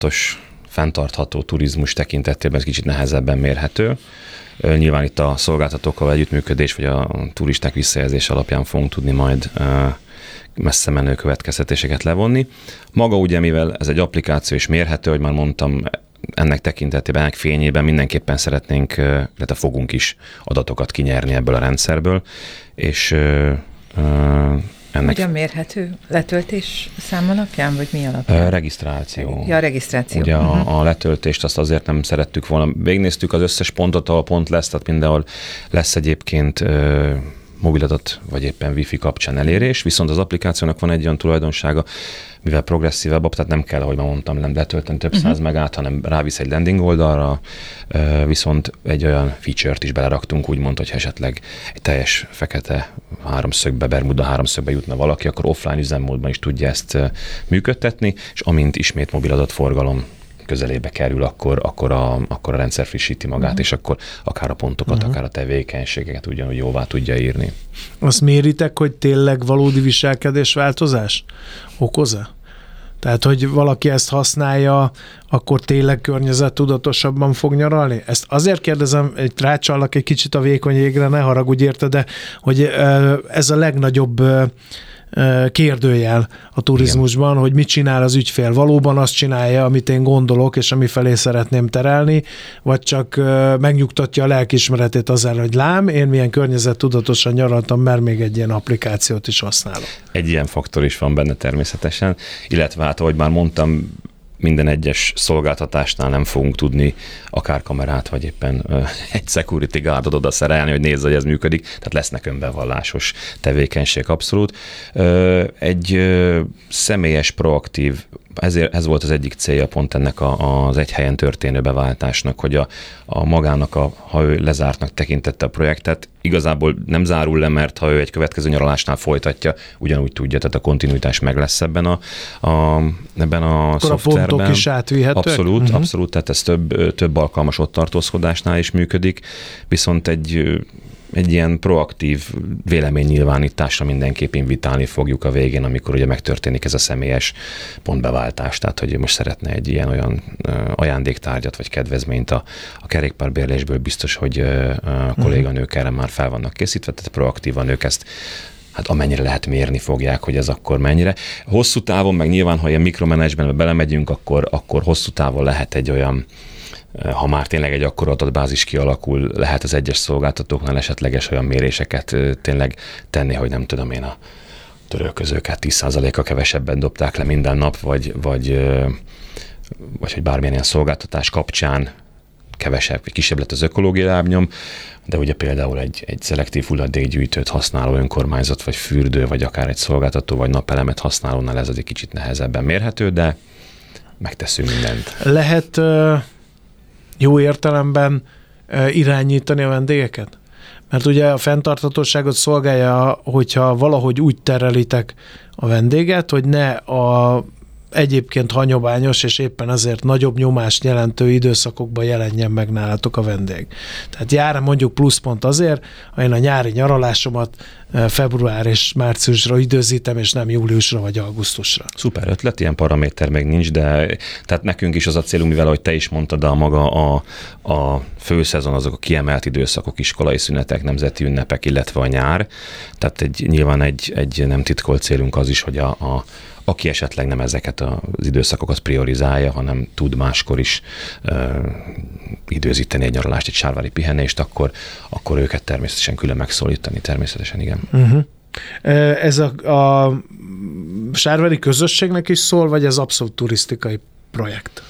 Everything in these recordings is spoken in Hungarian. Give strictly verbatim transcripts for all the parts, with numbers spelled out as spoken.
tudatos, fenntartható turizmus tekintetében ez kicsit nehezebben mérhető. Nyilván itt a szolgáltatókkal együttműködés, vagy a turisták visszajelzés alapján fogunk tudni majd messze menő következtetéseket levonni. Maga ugye, mivel ez egy applikáció és mérhető, hogy már mondtam, ennek tekintetében, ennek fényében mindenképpen szeretnénk, illetve fogunk is adatokat kinyerni ebből a rendszerből, és ennek... Hogyan mérhető? Letöltés szám alapján, vagy mi alapján? Regisztráció. Ja, regisztráció. Ugye uh-huh. a, a letöltést azt azért nem szerettük volna. Végignéztük az összes pontot, ahol pont lesz, tehát mindenhol lesz egyébként ö, mobiladat, vagy éppen wifi kapcsán elérés, viszont az applikációnak van egy olyan tulajdonsága, mivel progresszívebb, tehát nem kell, ahogy már mondtam, nem letölteni több száz uh-huh. megát, hanem rávisz egy landing oldalra, viszont egy olyan feature-t is beleraktunk, úgymond, hogy esetleg egy teljes fekete háromszögbe, Bermuda háromszögbe jutna valaki, akkor offline üzemmódban is tudja ezt működtetni, és amint ismét mobil adatforgalom közelébe kerül, akkor, akkor, a, akkor a rendszer frissíti magát, uh-huh. és akkor akár a pontokat, uh-huh. akár a tevékenységeket ugyanúgy jóvá tudja írni. Azt méritek, hogy tényleg valódi viselkedésváltozás okoz-e? Tehát, hogy valaki ezt használja, akkor tényleg környezettudatosabban fog nyaralni? Ezt azért kérdezem, egy rácsallak egy kicsit a vékony égre, ne haragudj érte, de hogy ez a legnagyobb kérdőjel a turizmusban, igen. hogy mit csinál az ügyfél. Valóban azt csinálja, amit én gondolok, és ami felé szeretném terelni, vagy csak megnyugtatja a lelkiismeretét azzal, hogy lám, én milyen környezettudatosan nyaraltam, mert még egy ilyen applikációt is használok. Egy ilyen faktor is van benne természetesen, illetve hát, ahogy már mondtam, minden egyes szolgáltatásnál nem fogunk tudni akár kamerát, vagy éppen ö, egy security guardot oda szerelni, hogy nézze, hogy ez működik. Tehát lesznek önbevallásos tevékenység abszolút. Ö, egy ö, személyes, proaktív, ezért ez volt az egyik célja pont ennek a, az egy helyen történő beváltásnak, hogy a, a magának, a, ha ő lezártnak tekintette a projektet, igazából nem zárul le, mert ha ő egy következő nyaralásnál folytatja, ugyanúgy tudja, tehát a kontinuitás meg lesz ebben a, a, ebben a Akkor szoftverben. A pontok is átvihetők? Abszolút, uh-huh. abszolút, tehát ez több, több alkalmas ott tartózkodásnál is működik, viszont egy egy ilyen proaktív véleménynyilvánításra mindenképp invitálni fogjuk a végén, amikor ugye megtörténik ez a személyes pontbeváltás, tehát hogy most szeretne egy ilyen olyan ajándéktárgyat vagy kedvezményt a, a kerékpárbérlésből, biztos, hogy a kolléganők erre már fel vannak készítve, tehát proaktívan ők ezt hát amennyire lehet mérni fogják, hogy ez akkor mennyire. Hosszú távon, meg nyilván, ha ilyen mikromanagementbe belemegyünk, akkor, akkor hosszú távon lehet egy olyan, ha már tényleg egy akkora adatbázis kialakul, lehet az egyes szolgáltatóknál esetleges olyan méréseket tényleg tenni, hogy nem tudom én, a törölközőket tíz százaléka kevesebben dobták le minden nap, vagy, vagy, vagy hogy bármilyen ilyen szolgáltatás kapcsán kevesebb, kisebb lett az ökológiai lábnyom, de ugye például egy, egy szelektív hulladékgyűjtőt használó önkormányzat, vagy fürdő, vagy akár egy szolgáltató, vagy napelemet használónál ez egy kicsit nehezebben mérhető, de megteszünk mindent. Lehet uh, jó értelemben uh, irányítani a vendégeket? Mert ugye a fenntarthatóságot szolgálja, hogyha valahogy úgy terelitek a vendéget, hogy ne a egyébként hagyományos, és éppen azért nagyobb nyomást jelentő időszakokban jelenjen meg nálatok a vendég. Tehát jár mondjuk pluszpont azért, ha én a nyári nyaralásomat február és márciusra időzítem, és nem júliusra vagy augusztusra. Szuper ötlet, ilyen paraméter még nincs, de tehát nekünk is az a célunk, mivel ahogy te is mondtad, a maga a, a főszezon, azok a kiemelt időszakok, iskolai szünetek, nemzeti ünnepek, illetve a nyár. Tehát egy, nyilván egy, egy nem titkolt célunk az is, hogy a, a aki esetleg nem ezeket az időszakokat priorizálja, hanem tud máskor is uh, időzíteni egy nyaralást, egy sárvári pihenést, akkor, akkor őket természetesen külön megszólítani, természetesen igen. Uh-huh. Ez a, a sárvári közösségnek is szól, vagy ez abszolút turisztikai projekt?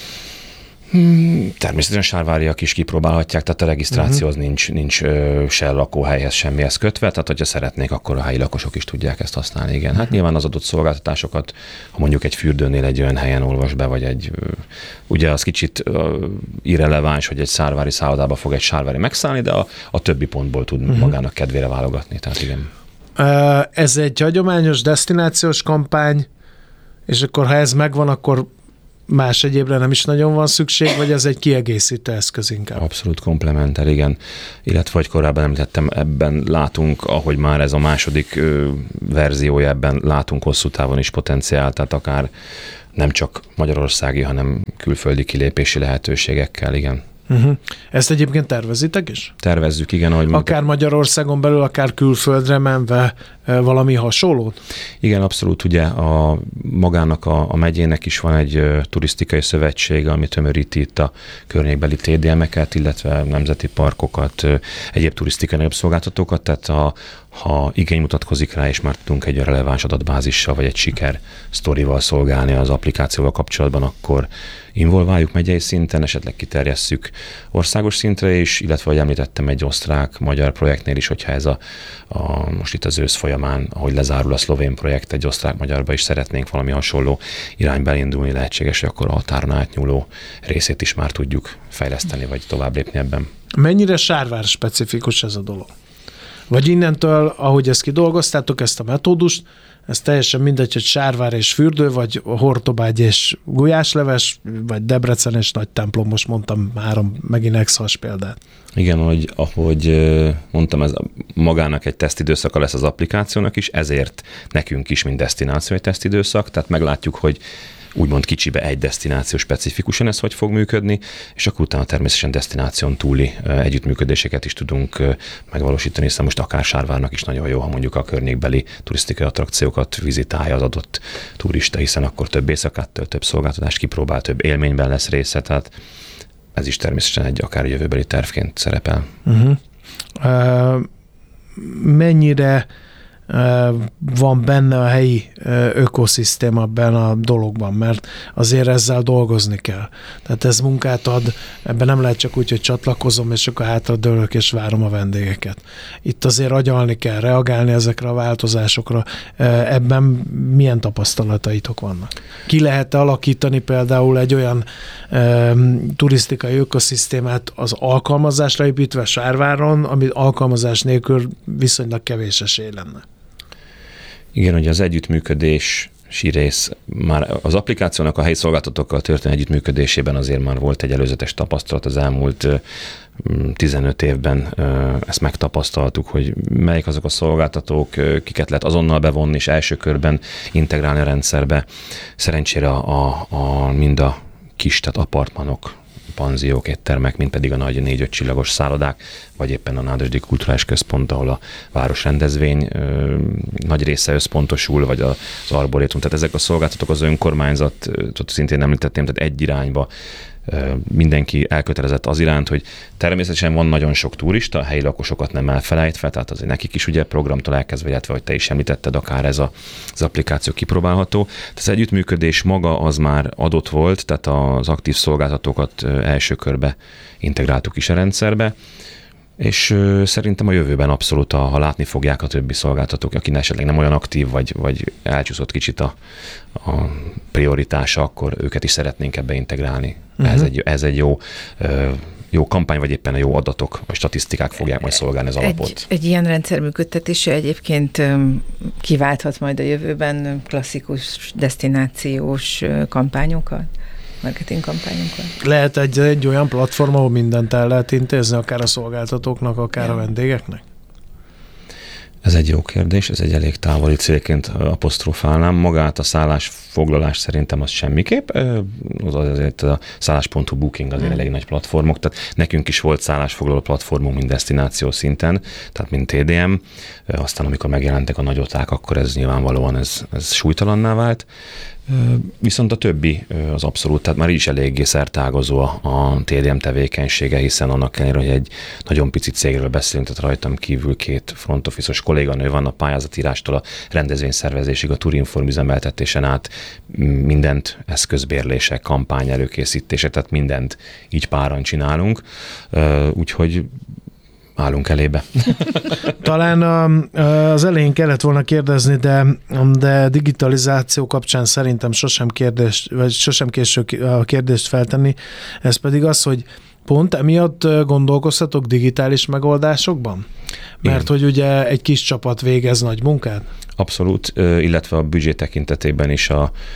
Hmm, természetesen sárváriak is kipróbálhatják, tehát a regisztrációhoz uh-huh. nincs, nincs ö, se lakóhelyhez semmihez kötve, tehát hogyha szeretnék, akkor a helyi lakosok is tudják ezt használni, igen. Hát uh-huh. nyilván az adott szolgáltatásokat, ha mondjuk egy fürdőnél egy olyan helyen olvas be, vagy egy, ugye az kicsit ö, irreleváns, hogy egy sárvári szállodába fog egy sárvári megszállni, de a, a többi pontból tud uh-huh. magának kedvére válogatni, tehát igen. Ez egy hagyományos desztinációs kampány, és akkor ha ez megvan, akkor más egyébre nem is nagyon van szükség, vagy ez egy kiegészítő eszköz inkább? Abszolút komplementer, igen. Illetve, hogy korábban említettem, ebben látunk, ahogy már ez a második ö, verziója, ebben látunk hosszú távon is potenciált, tehát akár nem csak magyarországi, hanem külföldi kilépési lehetőségekkel, igen. Uh-huh. Ezt egyébként tervezitek is? Tervezzük, igen. Ahogy akár Magyarországon belül, akár külföldre menve valami hasonlót? Igen, abszolút. Ugye a magának a, a megyének is van egy uh, turisztikai szövetsége, ami tömöríti itt a környékbeli té dé em-eket, illetve nemzeti parkokat, uh, egyéb turisztikai nagyobb szolgáltatókat, tehát a, ha igény mutatkozik rá, és már tudunk egy releváns adatbázissal, vagy egy siker sztorival szolgálni az applikációval kapcsolatban, akkor involváljuk megyei szinten, esetleg kiterjesszük országos szintre is, illetve, ahogy említettem, egy osztrák-magyar projektnél is, hogyha ez a, a most itt az ősz folyamán, ahogy lezárul a szlovén projekt, egy osztrák-magyarba is szeretnénk valami hasonló irányba elindulni, lehetséges, hogy akkor a határon átnyúló részét is már tudjuk fejleszteni, vagy tovább lépni ebben. Mennyire Sárvár specifikus ez a dolog? Vagy innentől, ahogy ezt kidolgoztátok, ezt a metódust, ez teljesen mindegy, hogy Sárvár és fürdő, vagy Hortobágy és gulyásleves, vagy Debrecen és nagy templom, most mondtam három megint ex-has példát. Igen, hogy, ahogy mondtam, ez magának egy tesztidőszaka lesz az applikációnak is, ezért nekünk is, mint desztináció egy tesztidőszak, tehát meglátjuk, hogy úgymond kicsibe egy desztináció specifikusan ez hogy fog működni, és akkor utána természetesen desztináción túli együttműködéseket is tudunk megvalósítani, hiszen most akár Sárvárnak is nagyon jó, ha mondjuk a környékbeli turisztikai attrakciókat vizitálja az adott turista, hiszen akkor több éjszakát tölt, több szolgáltatást kipróbál, több élményben lesz része, tehát ez is természetesen egy akár jövőbeli tervként szerepel. Uh-huh. Uh, mennyire van benne a helyi ökoszisztéma ebben a dologban, mert azért ezzel dolgozni kell. Tehát ez munkát ad, ebben nem lehet csak úgy, hogy csatlakozom, és akkor hátra dőlök, és várom a vendégeket. Itt azért agyalni kell, reagálni ezekre a változásokra. Ebben milyen tapasztalataitok vannak? Ki lehet alakítani például egy olyan e, turisztikai ökoszisztémát az alkalmazásra építve Sárváron, ami alkalmazás nélkül viszonylag kevés esély lenne? Igen, hogy az együttműködési rész, már az applikációnak a helyi szolgáltatókkal történő együttműködésében azért már volt egy előzetes tapasztalat az elmúlt tizenöt évben, ezt megtapasztaltuk, hogy melyik azok a szolgáltatók, kiket lehet azonnal bevonni és első körben integrálni a rendszerbe. Szerencsére a, a, a mind a kis, tehát apartmanok, panziók, éttermek, mint pedig a nagy négy-öt csillagos szállodák, vagy éppen a Nádasdy Kulturális Központ, ahol a városrendezvény ö, nagy része összpontosul, vagy az arborétum. Tehát ezek a szolgáltatók az önkormányzatot szintén említettem, tehát egy irányba ö, mindenki elkötelezett az iránt, hogy természetesen van nagyon sok turista, a helyi lakosokat nem elfelejtve, tehát azért nekik is ugye programtól elkezdve, illetve, hogy te is említetted, akár ez a, az applikáció kipróbálható. Tehát az együttműködés maga az már adott volt, tehát az aktív szolgáltatókat első körbe integráltuk is a rendszerbe, és ö, szerintem a jövőben abszolút, a, ha látni fogják a többi szolgáltatók, aki esetleg nem olyan aktív, vagy, vagy elcsúszott kicsit a, a prioritása, akkor őket is szeretnénk ebbe integrálni. Uh-huh. Ez, egy, ez egy jó, ö, jó kampány, vagy éppen a jó adatok, vagy statisztikák fogják majd szolgálni az alapot. Egy, egy ilyen rendszer működtetése egyébként kiválthat majd a jövőben klasszikus desztinációs kampányokat? Marketing kampányokat. Lehet egy, egy olyan platform, ahol mindent el lehet intézni, akár a szolgáltatóknak, akár ja. a vendégeknek? Ez egy jó kérdés, ez egy elég távoli célként apostrofálnám. Magát a szállásfoglalás szerintem az semmiképp. Az azért a szállás pont hu Booking azért hmm. elég nagy platformok, tehát nekünk is volt szállásfoglaló platformunk, mint desztináció szinten, tehát mint té dé em. Aztán amikor megjelentek a nagyoták, akkor ez nyilvánvalóan ez, ez súlytalanná vált. Viszont a többi az abszolút, tehát már így is eléggé szertágazó a, a té dé em tevékenysége, hiszen annak ellenére, hogy egy nagyon pici cégről beszélünk, tehát rajtam kívül két front office-os kolléganő van a pályázatírástól a rendezvényszervezésig, a Turinform üzemeltetésen át mindent, eszközbérlések, kampány előkészítése, tehát mindent így páran csinálunk, úgyhogy állunk elébe. Talán az elején kellett volna kérdezni, de, de digitalizáció kapcsán szerintem sosem kérdés, vagy sosem késő a kérdést feltenni. Ez pedig az, hogy pont emiatt gondolkoztatok digitális megoldásokban? Mert Igen. hogy ugye egy kis csapat végez nagy munkát? Abszolút, illetve a büdzsé tekintetében is a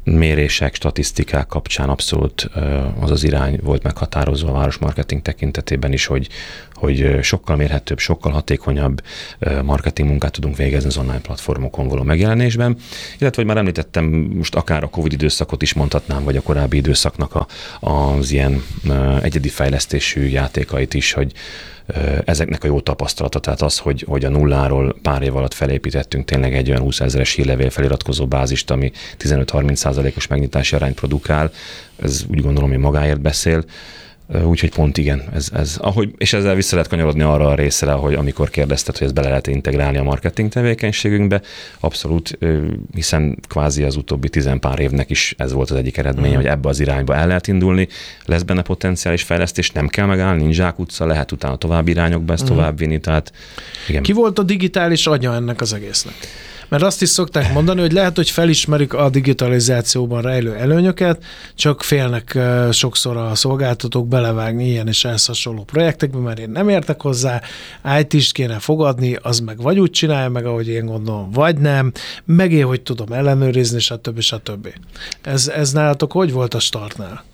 mérések, statisztikák kapcsán abszolút az az irány volt meghatározva a városmarketing tekintetében is, hogy, hogy sokkal mérhetőbb, sokkal hatékonyabb marketing munkát tudunk végezni az online platformokon való megjelenésben. Illetve, hogy már említettem, most akár a Covid időszakot is mondhatnám, vagy a korábbi időszaknak a, az ilyen egyedi fejlesztésű játékait is, hogy ezeknek a jó tapasztalata, tehát az, hogy, hogy a nulláról pár év alatt felépítettünk tényleg egy olyan húszezeres hírlevél feliratkozó bázist, ami tizenöt-harminc százalékos megnyitási arányt produkál, ez úgy gondolom, hogy magáért beszél. Úgyhogy pont igen, ez, ez, ahogy, és ezzel vissza lehet kanyarodni arra a részre, hogy amikor kérdezted, hogy ezt bele lehet integrálni a marketing tevékenységünkbe, abszolút, hiszen kvázi az utóbbi tizenpár évnek is ez volt az egyik eredménye, uh-huh. hogy ebbe az irányba el lehet indulni, lesz benne potenciális fejlesztés, nem kell megállni, nincs zsákutca, lehet utána további irányokba ezt uh-huh. továbbvinni, tehát igen. Ki volt a digitális agya ennek az egésznek? Mert azt is szokták mondani, hogy lehet, hogy felismerik a digitalizációban rejlő előnyöket, csak félnek sokszor a szolgáltatók belevágni ilyen és ehhez hasonló projektekbe, mert én nem értek hozzá, í té-st kéne fogadni, az meg vagy úgy csinálja meg, ahogy én gondolom, vagy nem, meg én hogy tudom ellenőrizni, stb. stb. Ez, ez nálatok hogy volt a startnál?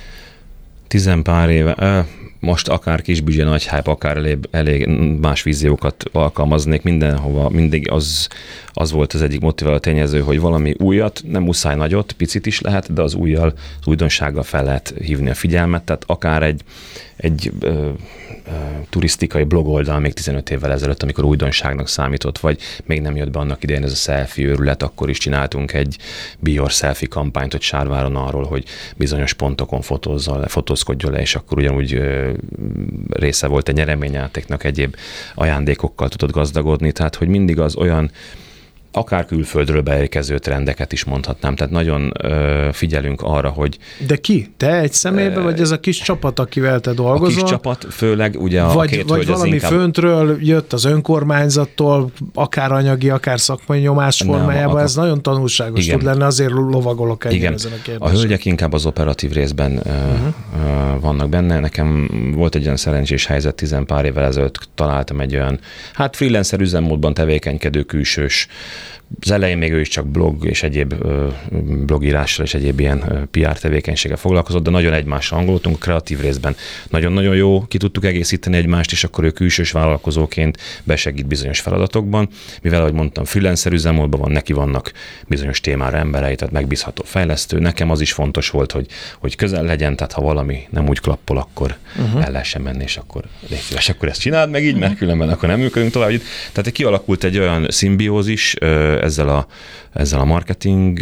Tizenpár éve, most akár kis büdzsé, nagy hype, akár elég, elég más víziókat alkalmaznék, mindenhova, mindig az, az volt az egyik motiváló tényező, hogy valami újat, nem muszáj nagyot, picit is lehet, de az újjal, az újdonsággal fel lehet hívni a figyelmet, tehát akár egy, egy ö, ö, turisztikai blogoldal még tizenöt évvel ezelőtt, amikor újdonságnak számított, vagy még nem jött be annak idején ez a selfie őrület, akkor is csináltunk egy Be Your Selfie kampányt, hogy Sárváron arról, hogy bizonyos pontokon fotózzal le, fotózkodjon le, és akkor ugyanúgy ö, része volt egy nyereményjátéknak, egyéb ajándékokkal tudod gazdagodni, tehát hogy mindig az olyan akár külföldről beérkező trendeket is mondhatnám, tehát nagyon ö, figyelünk arra, hogy... De ki? Te egy személyben, vagy ez a kis csapat, akivel te dolgozol? A kis csapat, főleg ugye a vagy, két vagy hölgy valami inkább... föntről jött az önkormányzattól, akár anyagi, akár szakmai nyomás formájában, ez nagyon tanulságos igen. tud lenni, azért lovagolok ennyire ezen a kérdésen. A hölgyek inkább az operatív részben uh-huh. vannak benne. Nekem volt egy olyan szerencsés helyzet, tizenpár évvel ezelőtt találtam egy olyan, hát freelancer üzemmódban tevékenykedő külsős. Az elején még ő is csak blog és egyéb blogírással és egyéb ilyen pé er tevékenységgel foglalkozott, de nagyon egymásra hangoltunk a kreatív részben. Nagyon-nagyon jó, ki tudtuk egészíteni egymást, és akkor ő külsős vállalkozóként besegít bizonyos feladatokban. Mivel, ahogy mondtam, freelancer üzemmódban van, neki vannak bizonyos témára emberei, tehát megbízható fejlesztő. Nekem az is fontos volt, hogy, hogy közel legyen, tehát ha valami nem úgy klappol, akkor uh-huh. el lehessen menni, és akkor légy szíves, akkor ezt csináld meg így, uh-huh. mert különben akkor nem működünk tovább. Tehát kialakult egy olyan szimbiózis ezzel a, ezzel a marketing,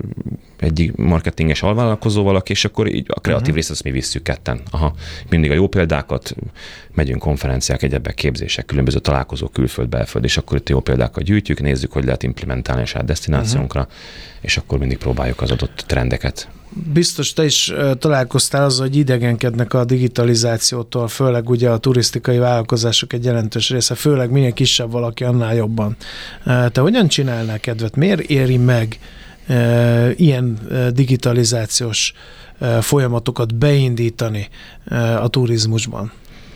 egyik marketinges alvállalkozóval, és akkor így a kreatív uh-huh. részt azt mi visszük ketten. Aha. Mindig a jó példákat, megyünk konferenciák, egyebek, képzések, különböző találkozók külföld, belföld, és akkor itt jó példákat gyűjtjük, nézzük, hogy lehet implementálni a saját desztinációnkra, uh-huh. és akkor mindig próbáljuk az adott trendeket. Biztos te is találkoztál azzal, hogy idegenkednek a digitalizációtól, főleg ugye a turisztikai vállalkozások egy jelentős része, főleg minél kisebb valaki, annál jobban. Te hogyan csinálnál kedvet? Miért éri meg ilyen digitalizációs folyamatokat beindítani a turizmusban?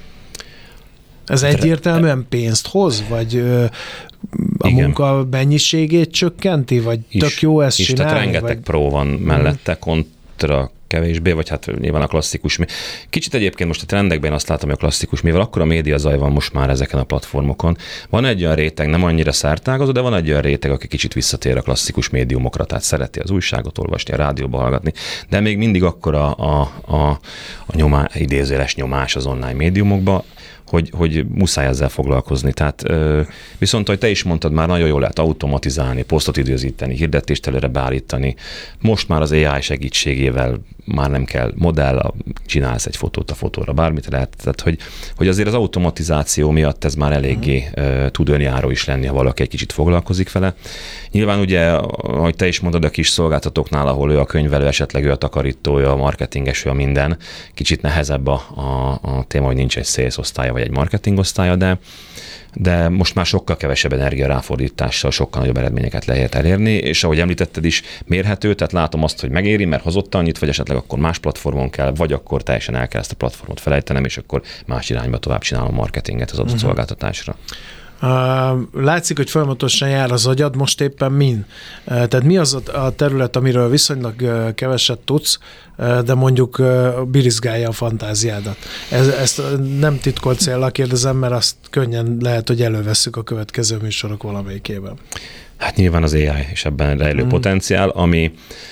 Ez egyértelműen pénzt hoz, vagy a igen. munka mennyiségét csökkenti, vagy is, tök jó ezt is, csinálni? Tehát rengeteg vagy... pro van mellette, kontra kevésbé, vagy hát nyilván a klasszikus. Kicsit egyébként most a trendekben azt látom, hogy a klasszikus, mivel akkor a médiazaj van most már ezeken a platformokon. Van egy olyan réteg, nem annyira szertágazó, de van egy olyan réteg, aki kicsit visszatér a klasszikus médiumokra, tehát szereti az újságot olvasni, a rádióba hallgatni, de még mindig akkor a, a, a, a nyomá, idézőjeles nyomás az online médiumokba, hogy, hogy muszáj ezzel foglalkozni. Tehát viszont, hogy te is mondtad, már nagyon jól lehet automatizálni, posztot időzíteni, hirdetést előre beállítani. Most már az á i segítségével már nem kell modell, csinálsz egy fotót a fotóra, bármit lehet. Tehát, hogy, hogy azért az automatizáció miatt ez már eléggé uh-huh. tud önjáró is lenni, ha valaki egy kicsit foglalkozik vele. Nyilván ugye, ahogy te is mondod, a kis szolgáltatóknál, ahol ő a könyvelő, esetleg ő a takarítója, a marketinges, ő a minden, kicsit nehezebb a, a, a téma, hogy nincs egy sales osztálya, vagy egy marketing osztálya, de de most már sokkal kevesebb energia ráfordítással sokkal nagyobb eredményeket lehet elérni, és ahogy említetted is, mérhető, tehát látom azt, hogy megéri, mert hozott annyit, vagy esetleg akkor más platformon kell, vagy akkor teljesen el kell ezt a platformot felejtenem, és akkor más irányba tovább csinálom a marketinget az adott uh-huh. szolgáltatásra. Látszik, hogy folyamatosan jár az agyad, most éppen min? Tehát mi az a terület, amiről viszonylag keveset tudsz, de mondjuk birizgálja a fantáziádat? Ez, ezt nem titkolt céllal kérdezem, mert azt könnyen lehet, hogy elővesszük a következő műsorok valamelyikében. Hát nyilván az á i és ebben rejlő hmm. potenciál, ami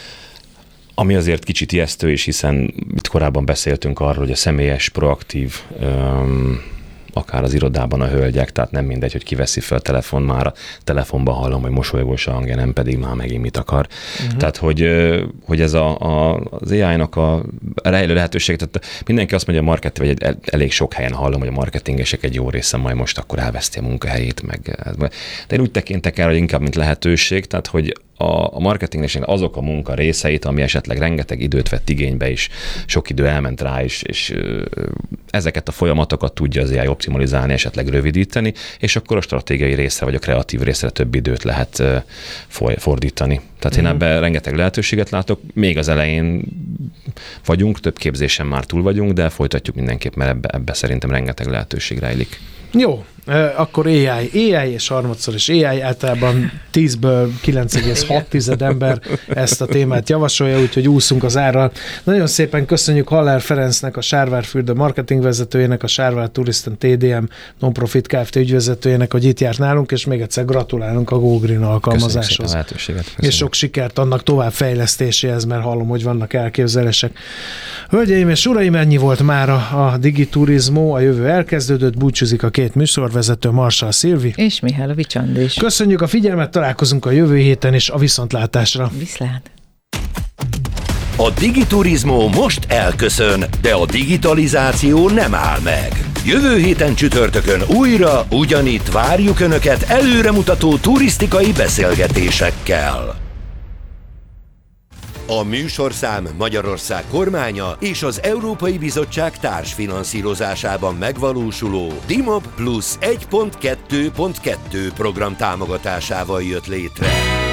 Ami azért kicsit ijesztő is, hiszen itt korábban beszéltünk arról, hogy a személyes, proaktív, öm, akár az irodában a hölgyek, tehát nem mindegy, hogy kiveszi fel a telefon, már a telefonban hallom, hogy mosolygós a hangja, nem pedig már megint mit akar. Uh-huh. Tehát, hogy, hogy ez a, a, az á i-nak a rejlő lehetőség, tehát mindenki azt mondja, a marketing, vagy el, elég sok helyen hallom, hogy a marketingesek egy jó része majd most akkor elveszti a munkahelyét, meg, de én úgy tekintek el, hogy inkább mint lehetőség, tehát, hogy a marketingnek azok a munka részeit, ami esetleg rengeteg időt vett igénybe is, sok idő elment rá is, és ezeket a folyamatokat tudja az á i optimalizálni, esetleg rövidíteni, és akkor a stratégiai részre, vagy a kreatív részre több időt lehet fordítani. Tehát én ebben rengeteg lehetőséget látok, még az elején vagyunk, több képzésen már túl vagyunk, de folytatjuk mindenképp, mert ebbe, ebbe szerintem rengeteg lehetőség rejlik. Jó, akkor á i. á i és harmadszor is á i, általában tízből kilenc egész hat ember ezt a témát javasolja, úgyhogy úszunk az árral. Nagyon szépen köszönjük Haller Ferencnek, a Sárvárfürde marketingvezetőjének, a Sárvár Touristen té dé em Nonprofit Kft. Ügyvezetőjének, hogy itt járt nálunk, és még egyszer gratulálunk a GoGreen alkalmazáshoz. És sok sikert annak továbbfejlesztéséhez, mert hallom, hogy vannak elképzelések. Hölgyeim és uraim, ennyi volt már a, a Digiturizmo, a jövő elkezdődött, búcsúzik a két műsorvezető, Marshall Szilvi és Mihálovics András. Köszönjük a figyelmet, találkozunk a jövő héten, és a viszontlátásra. Viszlát. A Digiturizmo most elköszön, de a digitalizáció nem áll meg. Jövő héten csütörtökön újra, ugyanitt várjuk Önöket előremutató turisztikai beszélgetésekkel. A műsorszám Magyarország kormánya és az Európai Bizottság társfinanszírozásában megvalósuló DIMOB Plus egy pont kettő pont kettő program támogatásával jött létre.